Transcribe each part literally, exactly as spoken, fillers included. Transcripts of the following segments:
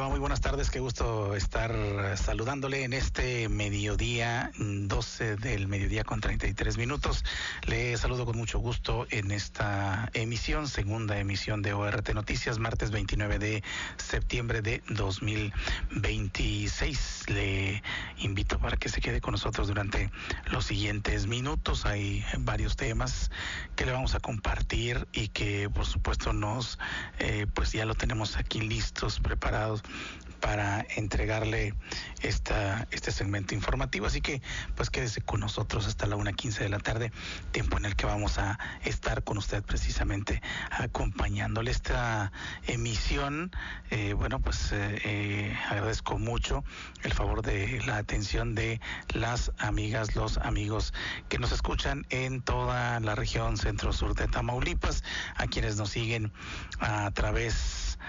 Hola, muy buenas tardes, qué gusto estar saludándole en este mediodía, doce del mediodía con treinta y tres minutos. Le saludo con mucho gusto en esta emisión, segunda emisión de O R T Noticias, martes veintinueve de septiembre de dos mil veintiséis. Le invito para que se quede con nosotros durante los siguientes minutos. Hay varios temas que le vamos a compartir y que por supuesto nos, eh, pues ya lo tenemos aquí listos, preparados para entregarle esta, este segmento informativo. Así que pues quédese con nosotros hasta la una quince de la tarde, tiempo en el que vamos a estar con usted precisamente acompañándole esta emisión. Eh, bueno, pues eh, eh, agradezco mucho el favor de la atención de las amigas, los amigos que nos escuchan en toda la región centro-sur de Tamaulipas, a quienes nos siguen a través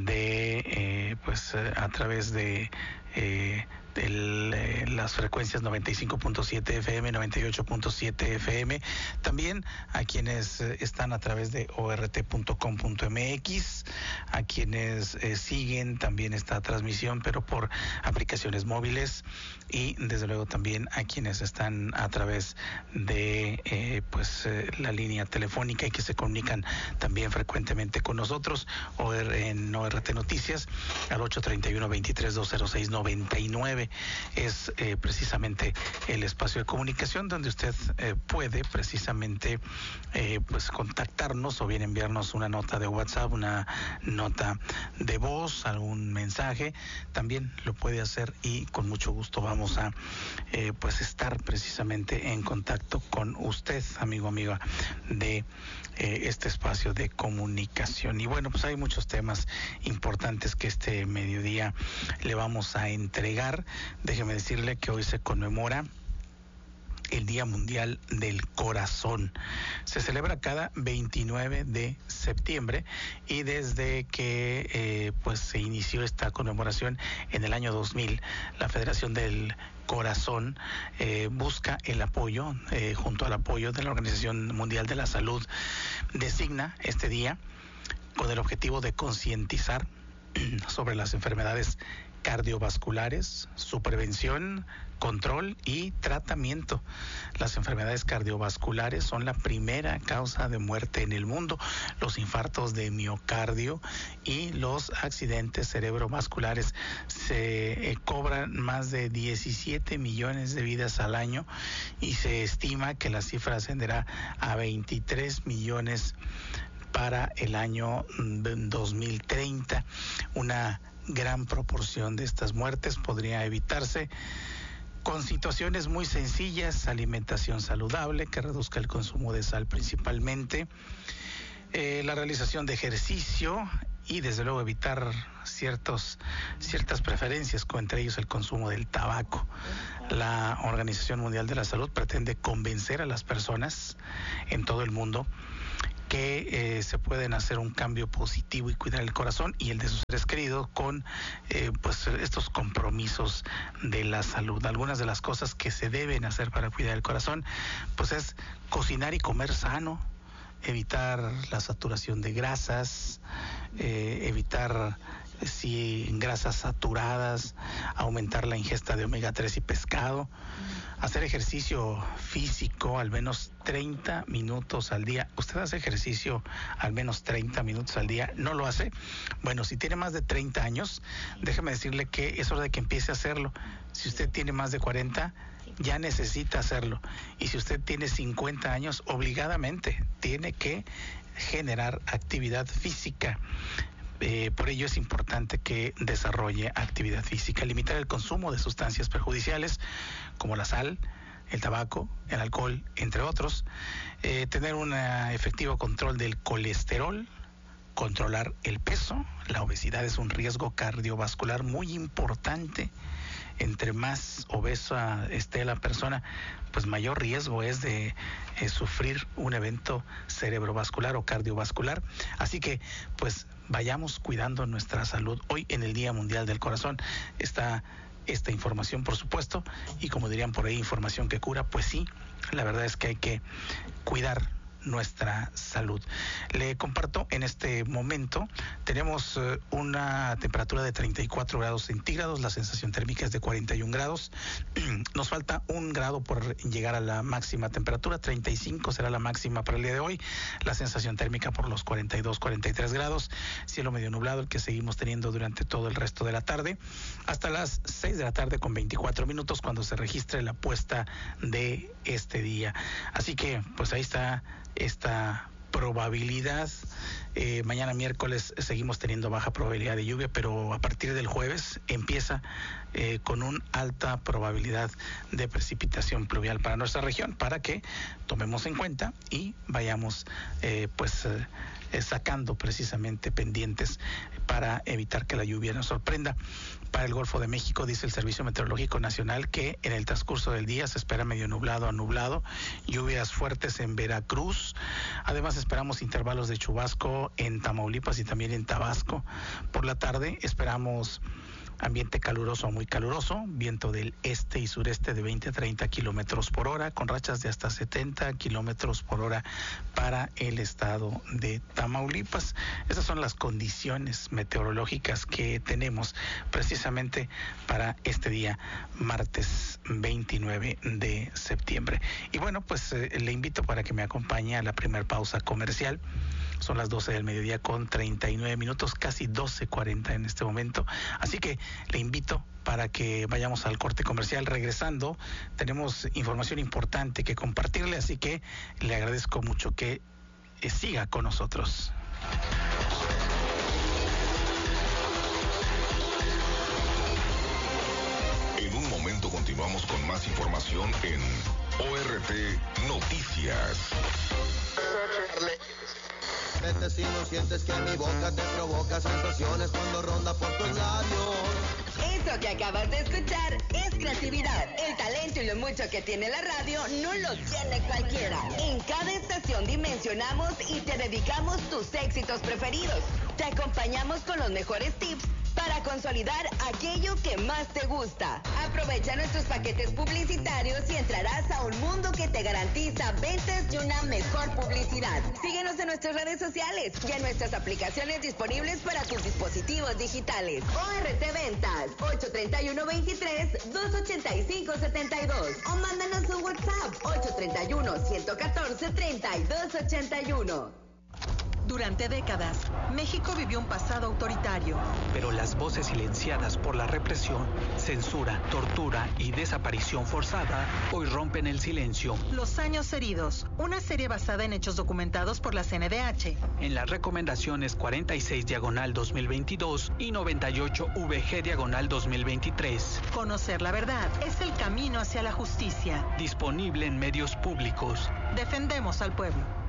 de eh, pues a través de eh, del, eh, las frecuencias noventa y cinco punto siete F M, noventa y ocho punto siete F M, también a quienes eh, están a través de O R T punto com punto M X, a quienes eh, siguen también esta transmisión pero por aplicaciones móviles, y desde luego también a quienes están a través de eh, pues eh, la línea telefónica y que se comunican también frecuentemente con nosotros o en O R T Noticias al ocho treinta y uno, veintitrés, doscientos seis, noventa y nueve. Es eh, precisamente el espacio de comunicación donde usted eh, puede precisamente eh, pues contactarnos o bien enviarnos una nota de WhatsApp, una nota de voz, algún mensaje. También lo puede hacer y con mucho gusto vamos a eh, pues estar precisamente en contacto con usted, amigo, amiga de eh, este espacio de comunicación. Y bueno, pues hay muchos temas importantes que este mediodía le vamos a entregar. Déjeme decirle que hoy se conmemora el Día Mundial del Corazón. Se celebra cada veintinueve de septiembre y desde que eh, pues se inició esta conmemoración en el año dos mil, la Federación del Corazón eh, busca el apoyo, eh, junto al apoyo de la Organización Mundial de la Salud, designa este día con el objetivo de concientizar sobre las enfermedades cardiovasculares, su prevención, control y tratamiento. Las enfermedades cardiovasculares son la primera causa de muerte en el mundo. Los infartos de miocardio y los accidentes cerebrovasculares se eh, cobran más de diecisiete millones de vidas al año y se estima que la cifra ascenderá a veintitrés millones para el año dos mil treinta. Una gran proporción de estas muertes podría evitarse con situaciones muy sencillas: alimentación saludable que reduzca el consumo de sal principalmente, eh, la realización de ejercicio y desde luego evitar ciertos, ciertas preferencias, entre ellos el consumo del tabaco. La Organización Mundial de la Salud pretende convencer a las personas en todo el mundo que eh, se pueden hacer un cambio positivo y cuidar el corazón y el de sus seres queridos con eh, pues estos compromisos de la salud. Algunas de las cosas que se deben hacer para cuidar el corazón pues es cocinar y comer sano, evitar la saturación de grasas, eh, evitar si grasas saturadas, aumentar la ingesta de omega tres y pescado, hacer ejercicio físico al menos treinta minutos al día. ¿Usted hace ejercicio al menos treinta minutos al día? ¿No lo hace? Bueno, si tiene más de treinta años, déjeme decirle que es hora de que empiece a hacerlo. Si usted tiene más de cuarenta, ya necesita hacerlo. Y si usted tiene cincuenta años, obligadamente tiene que generar actividad física. Eh, por ello es importante que desarrolle actividad física, limitar el consumo de sustancias perjudiciales como la sal, el tabaco, el alcohol, entre otros, eh, tener un efectivo control del colesterol, controlar el peso. La obesidad es un riesgo cardiovascular muy importante. Entre más obesa esté la persona, pues mayor riesgo es de eh, sufrir un evento cerebrovascular o cardiovascular. Así que, pues, vayamos cuidando nuestra salud. Hoy, en el Día Mundial del Corazón, está esta información, por supuesto, y como dirían por ahí, información que cura. Pues sí, la verdad es que hay que cuidar nuestra salud. Le comparto en este momento, tenemos eh, una temperatura de treinta y cuatro grados centígrados, la sensación térmica es de cuarenta y un grados, nos falta un grado por llegar a la máxima temperatura, treinta y cinco será la máxima para el día de hoy, la sensación térmica por los cuarenta y dos, cuarenta y tres grados, cielo medio nublado el que seguimos teniendo durante todo el resto de la tarde, hasta las seis de la tarde con veinticuatro minutos cuando se registre la puesta de este día. Así que pues ahí está esta probabilidad. Eh, mañana miércoles seguimos teniendo baja probabilidad de lluvia, pero a partir del jueves empieza eh, con una alta probabilidad de precipitación pluvial para nuestra región, para que tomemos en cuenta y vayamos eh, pues eh, sacando precisamente pendientes para evitar que la lluvia nos sorprenda. Para el Golfo de México, dice el Servicio Meteorológico Nacional que en el transcurso del día se espera medio nublado a nublado, lluvias fuertes en Veracruz, además esperamos intervalos de chubasco en Tamaulipas y también en Tabasco. Por la tarde esperamos ambiente caluroso a muy caluroso, viento del este y sureste de veinte a treinta kilómetros por hora, con rachas de hasta setenta kilómetros por hora para el estado de Tamaulipas. Esas son las condiciones meteorológicas que tenemos precisamente para este día, martes veintinueve de septiembre. Y bueno, pues eh, le invito para que me acompañe a la primera pausa comercial. Son las doce del mediodía con treinta y nueve minutos, casi doce cuarenta en este momento. Así que le invito para que vayamos al corte comercial. Regresando, tenemos información importante que compartirle, así que le agradezco mucho que siga con nosotros. En un momento continuamos con más información en O R T Noticias. Vete si no sientes que mi boca te provoca sensaciones cuando ronda por tus labios. Eso que acabas de escuchar es creatividad. El talento y lo mucho que tiene la radio no lo tiene cualquiera. En cada estación dimensionamos y te dedicamos tus éxitos preferidos. Te acompañamos con los mejores tips para consolidar aquello que más te gusta. Aprovecha nuestros paquetes publicitarios y entrarás a un mundo que te garantiza ventas y una mejor publicidad. Síguenos en nuestras redes sociales y en nuestras aplicaciones disponibles para tus dispositivos digitales. O R T Ventas, ocho tres uno, veintitrés, dos ochenta y cinco, setenta y dos. O mándanos un WhatsApp, ocho tres uno, ciento catorce, treinta y dos ochenta y uno. Durante décadas, México vivió un pasado autoritario. Pero las voces silenciadas por la represión, censura, tortura y desaparición forzada hoy rompen el silencio. Los años heridos, una serie basada en hechos documentados por la C N D H. En las recomendaciones cuarenta y seis diagonal dos mil veintidós y noventa y ocho V G diagonal dos mil veintitrés. Conocer la verdad es el camino hacia la justicia. Disponible en medios públicos. Defendemos al pueblo.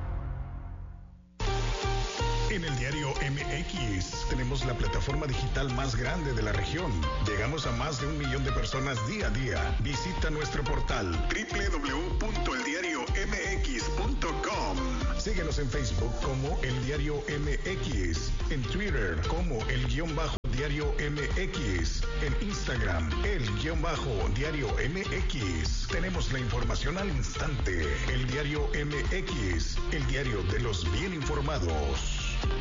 En el diario M X tenemos la plataforma digital más grande de la región. Llegamos a más de un millón de personas día a día. Visita nuestro portal doble u doble u doble u punto el diario m x punto com. Síguenos en Facebook como El Diario M X, en Twitter como El Guión Bajo Diario M X, en Instagram El Guión Bajo Diario M X. Tenemos la información al instante. El Diario M X, el diario de los bien informados.